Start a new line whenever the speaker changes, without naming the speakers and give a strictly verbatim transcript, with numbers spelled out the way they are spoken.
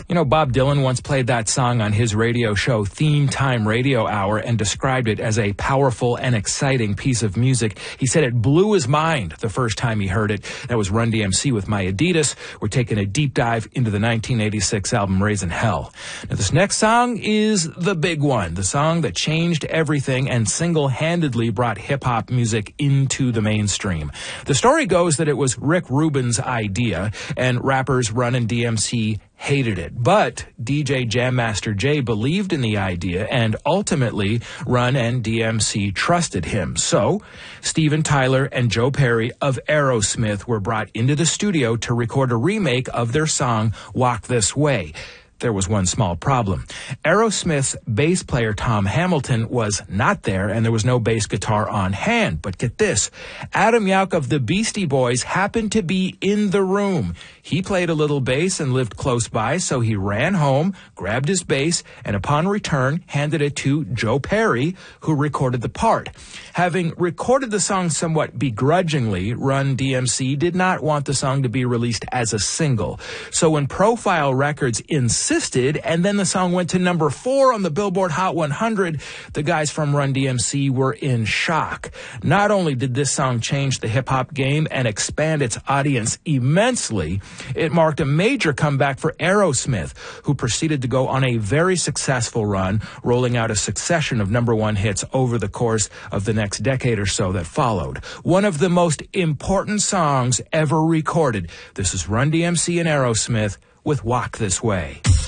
You know, Bob Dylan once played that song on his radio show, Theme Time Radio Hour, and described it as a powerful and exciting piece of music. He said it blew his mind the first time he heard it. That was Run D M C with My Adidas. We're taking a deep dive into the nineteen eighty-six album Raising Hell. Now, this next song is the big one, the song that changed everything and single-handedly brought hip-hop music into the mainstream. The story goes that it was Rick Rubin's idea, and rappers Run and D M C hated it. But D J Jam Master Jay believed in the idea, and ultimately Run and D M C trusted him. So Steven Tyler and Joe Perry of Aerosmith were brought into the studio to record a remake of their song Walk This Way. There was one small problem. Aerosmith's bass player Tom Hamilton was not there, and there was no bass guitar on hand. But get this, Adam Yauch of the Beastie Boys happened to be in the room. He played a little bass and lived close by, so he ran home, grabbed his bass, and upon return, handed it to Joe Perry, who recorded the part. Having recorded the song somewhat begrudgingly, Run D M C did not want the song to be released as a single. So when Profile Records insisted, and then the song went to number four on the Billboard Hot one hundred, the guys from Run D M C were in shock. Not only did this song change the hip-hop game and expand its audience immensely, it marked a major comeback for Aerosmith, who proceeded to go on a very successful run, rolling out a succession of number one hits over the course of the next decade or so that followed. One of the most important songs ever recorded. This is Run D M C and Aerosmith with Walk This Way.